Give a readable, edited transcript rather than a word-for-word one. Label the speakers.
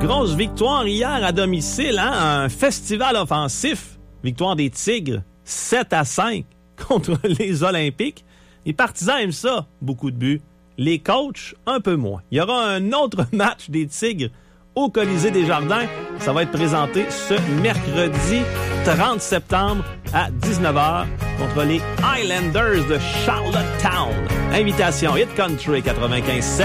Speaker 1: Grosse victoire hier à domicile, hein? Un festival offensif. Victoire des Tigres, 7-5 contre les Olympiques. Les partisans aiment ça, beaucoup de buts. Les coachs, un peu moins. Il y aura un autre match des Tigres au Colisée des Jardins. Ça va être présenté ce mercredi 30 septembre à 19h contre les Highlanders de Charlottetown. Invitation Hit Country 95.7.